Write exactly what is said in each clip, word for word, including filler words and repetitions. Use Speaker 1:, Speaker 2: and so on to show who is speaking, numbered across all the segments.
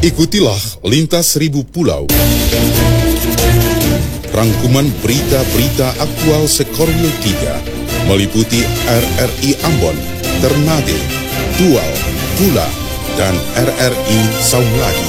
Speaker 1: Ikutilah Lintas Seribu Pulau. Rangkuman berita-berita aktual Sekorwil tiga meliputi R R I Ambon, Ternate, Tual, Pula, dan R R I Saulagi.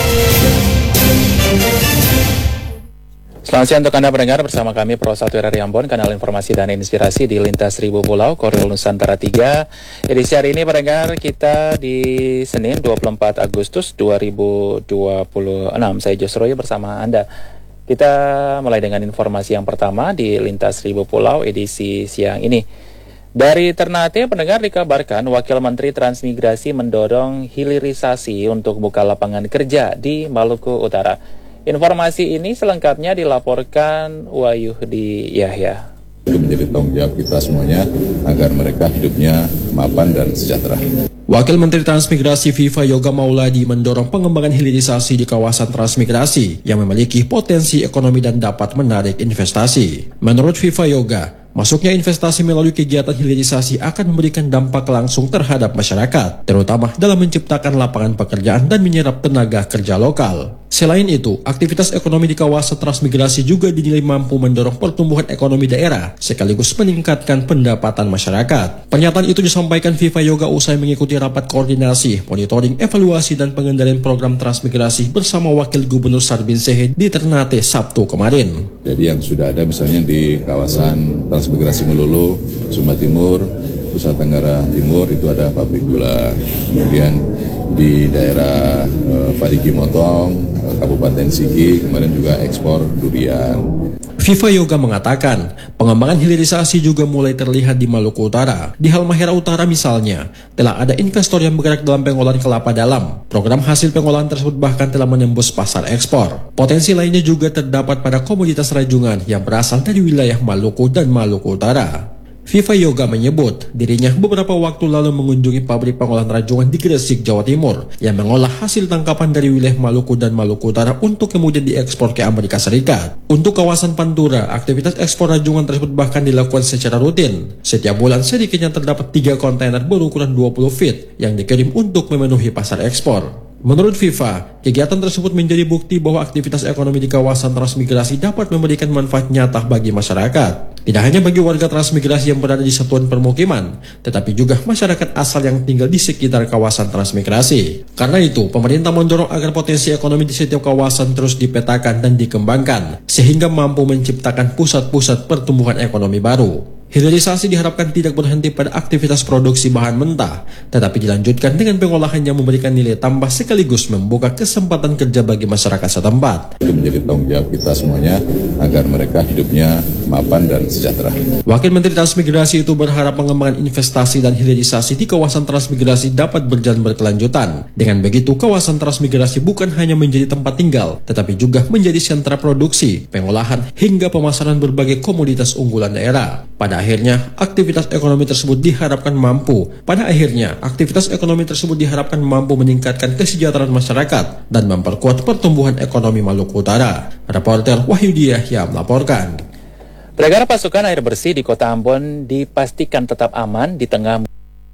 Speaker 2: Selamat siang untuk Anda pendengar, bersama kami Pro satu R R I Ambon, kanal informasi dan inspirasi di Lintas Seribu Pulau, Korwil Nusantara tiga. Edisi hari ini pendengar, kita di Senin dua puluh empat Agustus dua ribu dua puluh enam. Saya Josroy bersama Anda. Kita mulai dengan informasi yang pertama di Lintas Seribu Pulau edisi siang ini. Dari Ternate, pendengar, dikabarkan Wakil Menteri Transmigrasi mendorong hilirisasi untuk buka lapangan kerja di Maluku Utara. Informasi ini selengkapnya dilaporkan Wahyudi Yahya.
Speaker 3: Itu menjadi tanggung jawab kita semuanya agar mereka hidupnya mapan dan sejahtera.
Speaker 4: Wakil Menteri Transmigrasi Viva Yoga Mauladi mendorong pengembangan hilirisasi di kawasan transmigrasi yang memiliki potensi ekonomi dan dapat menarik investasi. Menurut Viva Yoga, masuknya investasi melalui kegiatan hilirisasi akan memberikan dampak langsung terhadap masyarakat, terutama dalam menciptakan lapangan pekerjaan dan menyerap tenaga kerja lokal. Selain itu, aktivitas ekonomi di kawasan transmigrasi juga dinilai mampu mendorong pertumbuhan ekonomi daerah, sekaligus meningkatkan pendapatan masyarakat. Pernyataan itu disampaikan Viva Yoga usai mengikuti rapat koordinasi, monitoring, evaluasi, dan pengendalian program transmigrasi bersama Wakil Gubernur Sarbin Sehe di Ternate Sabtu kemarin.
Speaker 3: Jadi yang sudah ada misalnya di kawasan transmigrasi Melulu, Sumba Timur, Nusa Tenggara Timur itu ada pabrik gula. Kemudian di daerah eh, Parigi Motong, eh, Kabupaten Sigi, kemarin juga ekspor durian.
Speaker 4: Viva Yoga mengatakan, pengembangan hilirisasi juga mulai terlihat di Maluku Utara. Di Halmahera Utara misalnya, telah ada investor yang bergerak dalam pengolahan kelapa dalam. Program hasil pengolahan tersebut bahkan telah menembus pasar ekspor. Potensi lainnya juga terdapat pada komoditas rajungan yang berasal dari wilayah Maluku dan Maluku Utara. Viva Yoga menyebut dirinya beberapa waktu lalu mengunjungi pabrik pengolahan rajungan di Gresik, Jawa Timur yang mengolah hasil tangkapan dari wilayah Maluku dan Maluku Utara untuk kemudian diekspor ke Amerika Serikat. Untuk kawasan Pantura, aktivitas ekspor rajungan tersebut bahkan dilakukan secara rutin. Setiap bulan sedikitnya terdapat tiga kontainer berukuran dua puluh feet yang dikirim untuk memenuhi pasar ekspor. Menurut Viva, kegiatan tersebut menjadi bukti bahwa aktivitas ekonomi di kawasan transmigrasi dapat memberikan manfaat nyata bagi masyarakat. Tidak hanya bagi warga transmigrasi yang berada di satuan permukiman, tetapi juga masyarakat asal yang tinggal di sekitar kawasan transmigrasi. Karena itu, pemerintah mendorong agar potensi ekonomi di setiap kawasan terus dipetakan dan dikembangkan, sehingga mampu menciptakan pusat-pusat pertumbuhan ekonomi baru. Hilirisasi diharapkan tidak berhenti pada aktivitas produksi bahan mentah, tetapi dilanjutkan dengan pengolahan yang memberikan nilai tambah sekaligus membuka kesempatan kerja bagi masyarakat setempat.
Speaker 3: Itu menjadi tanggung jawab kita semuanya agar mereka hidupnya mapan dan sejahtera.
Speaker 4: Wakil Menteri Transmigrasi itu berharap pengembangan investasi dan hilirisasi di kawasan transmigrasi dapat berjalan berkelanjutan. Dengan begitu, kawasan transmigrasi bukan hanya menjadi tempat tinggal, tetapi juga menjadi sentra produksi, pengolahan, hingga pemasaran berbagai komoditas unggulan daerah. Pada akhirnya, aktivitas ekonomi tersebut diharapkan mampu. Pada akhirnya, aktivitas ekonomi tersebut diharapkan mampu meningkatkan kesejahteraan masyarakat dan memperkuat pertumbuhan ekonomi Maluku Utara. Reporter Wahyudi Yahya melaporkan.
Speaker 2: Pendengar, pasokan air bersih di Kota Ambon dipastikan tetap aman di tengah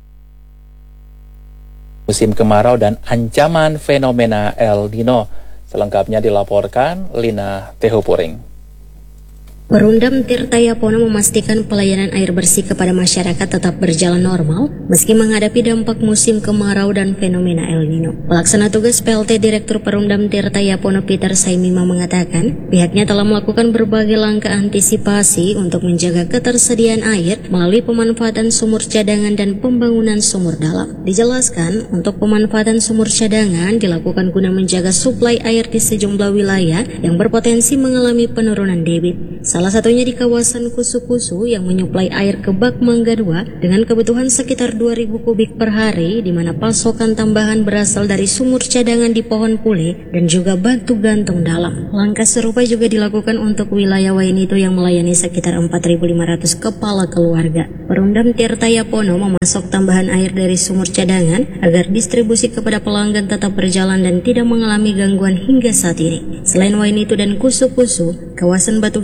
Speaker 2: musim kemarau dan ancaman fenomena El Nino. Selengkapnya dilaporkan Lina Tehupuring.
Speaker 5: Perumdam Tirta Yapono memastikan pelayanan air bersih kepada masyarakat tetap berjalan normal meski menghadapi dampak musim kemarau dan fenomena El Nino. Pelaksana tugas P L T Direktur Perumdam Tirta Yapono Peter Saimima mengatakan pihaknya telah melakukan berbagai langkah antisipasi untuk menjaga ketersediaan air melalui pemanfaatan sumur cadangan dan pembangunan sumur dalam. Dijelaskan, untuk pemanfaatan sumur cadangan dilakukan guna menjaga suplai air di sejumlah wilayah yang berpotensi mengalami penurunan debit. Salah satunya di kawasan Kusu-Kusu yang menyuplai air ke Bak Mangga dua dengan kebutuhan sekitar dua ribu kubik per hari, di mana pasokan tambahan berasal dari sumur cadangan di Pohon Pule dan juga batu gantung dalam. Langkah serupa juga dilakukan untuk wilayah Wainito yang melayani sekitar empat ribu lima ratus kepala keluarga. Perumdam Tirta Yapono memasok tambahan air dari sumur cadangan agar distribusi kepada pelanggan tetap berjalan dan tidak mengalami gangguan hingga saat ini. Selain Wainito dan Kusu-Kusu, kawasan Batu Gajah juga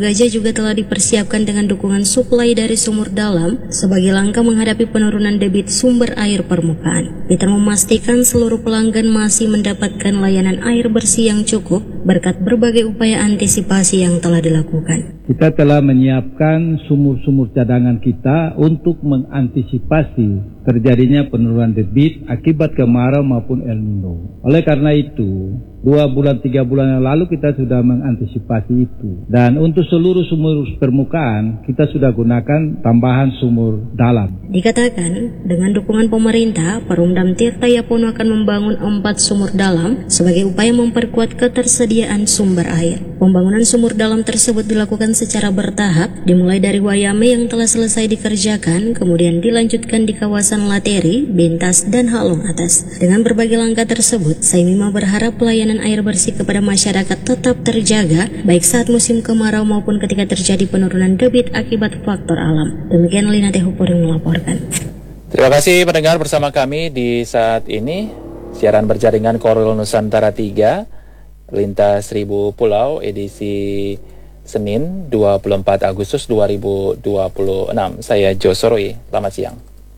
Speaker 5: juga telah dipersiapkan dengan dukungan suplai dari sumur dalam sebagai langkah menghadapi penurunan debit sumber air permukaan. Peter memastikan seluruh pelanggan masih mendapatkan layanan air bersih yang cukup berkat berbagai upaya antisipasi yang telah dilakukan.
Speaker 6: Kita telah menyiapkan sumur-sumur cadangan kita untuk mengantisipasi terjadinya penurunan debit akibat kemarau maupun El Nino. Oleh karena itu, dua bulan, tiga bulan yang lalu kita sudah mengantisipasi itu. Dan untuk seluruh sumur permukaan, kita sudah gunakan tambahan sumur dalam.
Speaker 5: Dikatakan, dengan dukungan pemerintah, Perumdam Tirta Yapono akan membangun empat sumur dalam sebagai upaya memperkuat ketersediaan sumber air. Pembangunan sumur dalam tersebut dilakukan secara bertahap, dimulai dari Wayame yang telah selesai dikerjakan, kemudian dilanjutkan di kawasan Lateri, Bintas, dan Halong Atas. Dengan berbagai langkah tersebut, Saimima berharap pelayanan air bersih kepada masyarakat tetap terjaga, baik saat musim kemarau maupun ketika terjadi penurunan debit akibat faktor alam. Demikian Lina Tehupur yang melaporkan.
Speaker 2: Terima kasih pendengar bersama kami di saat ini. Siaran berjaringan Korwil Nusantara tiga, Lintas Seribu Pulau, edisi Senin dua puluh empat Agustus dua ribu dua puluh enam. Saya Jo Soroi, selamat siang.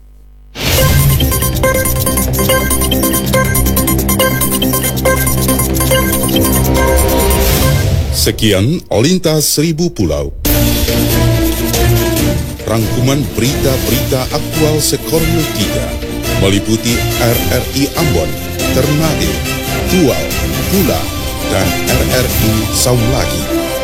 Speaker 1: Sekian Lintas Seribu Pulau. Rangkuman berita-berita aktual Sekornil tiga meliputi R R I Ambon, Ternate, Tual, Pula, dan R R I Saulagi.